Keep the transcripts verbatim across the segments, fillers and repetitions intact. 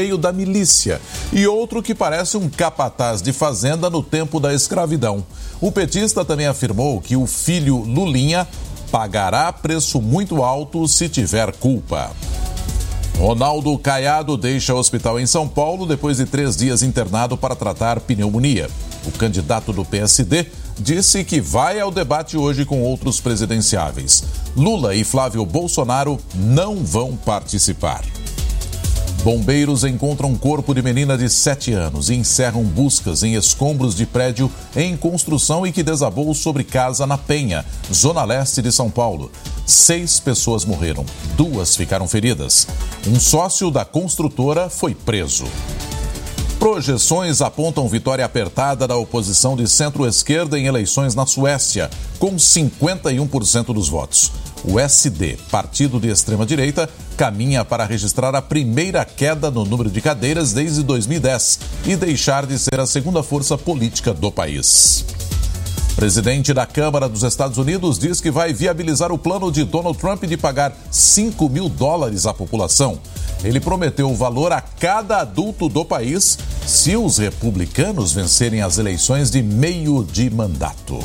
meio da milícia, e outro que parece um capataz de fazenda no tempo da escravidão. O petista também afirmou que o filho Lulinha pagará preço muito alto se tiver culpa. Ronaldo Caiado deixa o hospital em São Paulo depois de três dias internado para tratar pneumonia. O candidato do P S D disse que vai ao debate hoje com outros presidenciáveis. Lula e Flávio Bolsonaro não vão participar. Bombeiros encontram um corpo de menina de sete anos e encerram buscas em escombros de prédio em construção e que desabou sobre casa na Penha, zona leste de São Paulo. Seis pessoas morreram, duas ficaram feridas. Um sócio da construtora foi preso. Projeções apontam vitória apertada da oposição de centro-esquerda em eleições na Suécia, com cinquenta e um por cento dos votos. O S D, partido de extrema-direita, caminha para registrar a primeira queda no número de cadeiras desde dois mil e dez e deixar de ser a segunda força política do país. Presidente da Câmara dos Estados Unidos diz que vai viabilizar o plano de Donald Trump de pagar cinco mil dólares à população. Ele prometeu o valor a cada adulto do país se os republicanos vencerem as eleições de meio de mandato.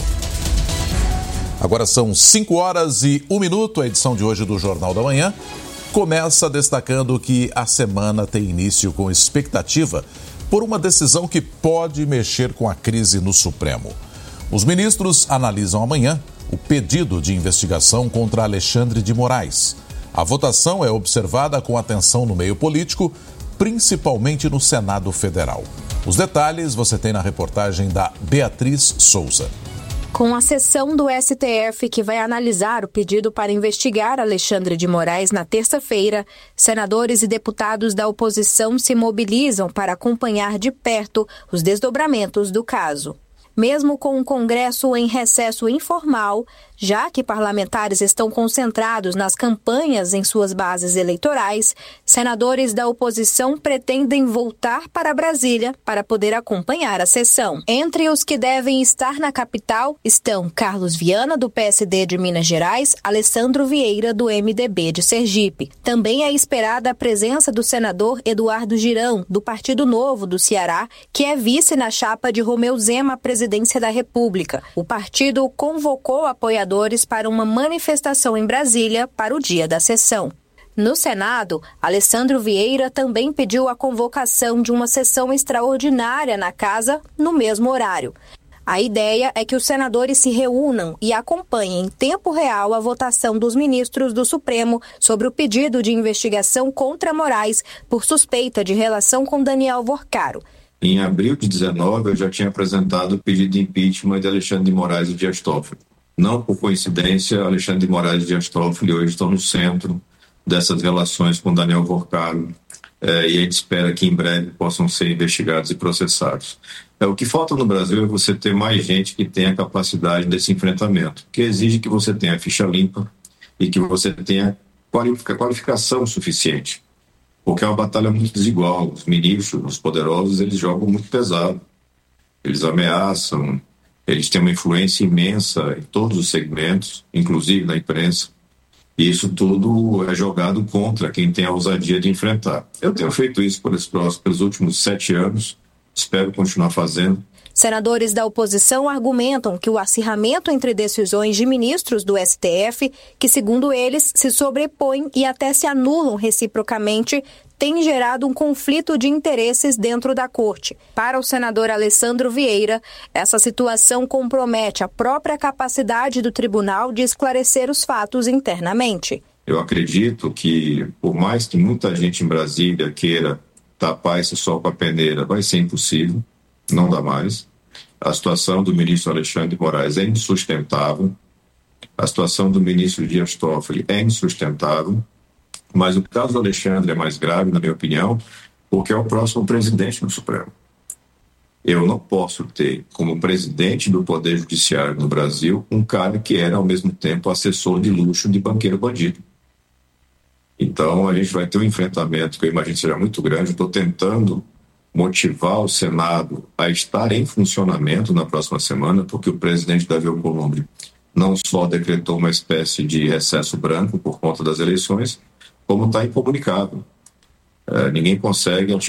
Agora são cinco horas e um minuto. A edição de hoje do Jornal da Manhã começa destacando que a semana tem início com expectativa por uma decisão que pode mexer com a crise no Supremo. Os ministros analisam amanhã o pedido de investigação contra Alexandre de Moraes. A votação é observada com atenção no meio político, principalmente no Senado Federal. Os detalhes você tem na reportagem da Beatriz Souza. Com a sessão do S T F que vai analisar o pedido para investigar Alexandre de Moraes na terça-feira, senadores e deputados da oposição se mobilizam para acompanhar de perto os desdobramentos do caso. Mesmo com o Congresso em recesso informal, já que parlamentares estão concentrados nas campanhas em suas bases eleitorais, senadores da oposição pretendem voltar para Brasília para poder acompanhar a sessão. Entre os que devem estar na capital estão Carlos Viana, do P S D de Minas Gerais, Alessandro Vieira, do M D B de Sergipe. Também é esperada a presença do senador Eduardo Girão, do Partido Novo do Ceará, que é vice na chapa de Romeu Zema à presidência da República. O partido convocou apoiadores para uma manifestação em Brasília para o dia da sessão. No Senado, Alessandro Vieira também pediu a convocação de uma sessão extraordinária na casa no mesmo horário. A ideia é que os senadores se reúnam e acompanhem em tempo real a votação dos ministros do Supremo sobre o pedido de investigação contra Moraes por suspeita de relação com Daniel Vorcaro. Em abril de dezenove, eu já tinha apresentado o pedido de impeachment de Alexandre de Moraes e Dias Toffoli. Não por coincidência, Alexandre de Moraes e Dias Toffoli hoje estão no centro dessas relações com Daniel Vorcaro, é, e a gente espera que em breve possam ser investigados e processados. É, o que falta no Brasil é você ter mais gente que tenha capacidade desse enfrentamento, que exige que você tenha ficha limpa e que você tenha qualifica, qualificação suficiente, porque é uma batalha muito desigual. Os ministros, os poderosos, eles jogam muito pesado, eles ameaçam, eles têm uma influência imensa em todos os segmentos, inclusive na imprensa, e isso tudo é jogado contra quem tem a ousadia de enfrentar. Eu tenho feito isso por esses, pelos últimos sete anos, espero continuar fazendo. Senadores da oposição argumentam que o acirramento entre decisões de ministros do S T F, que segundo eles se sobrepõem e até se anulam reciprocamente, tem gerado um conflito de interesses dentro da corte. Para o senador Alessandro Vieira, essa situação compromete a própria capacidade do tribunal de esclarecer os fatos internamente. Eu acredito que, por mais que muita gente em Brasília queira tapar esse sol com a peneira, vai ser impossível, não dá mais. A situação do ministro Alexandre de Moraes é insustentável, a situação do ministro Dias Toffoli é insustentável, mas o caso do Alexandre é mais grave, na minha opinião, porque é o próximo presidente do Supremo. Eu não posso ter, como presidente do Poder Judiciário no Brasil, um cara que era, ao mesmo tempo, assessor de luxo de banqueiro bandido. Então, a gente vai ter um enfrentamento que eu imagino seja muito grande. Estou tentando motivar o Senado a estar em funcionamento na próxima semana, porque o presidente Davi Alcolumbre não só decretou uma espécie de recesso branco por conta das eleições, como está incomunicável. É, ninguém consegue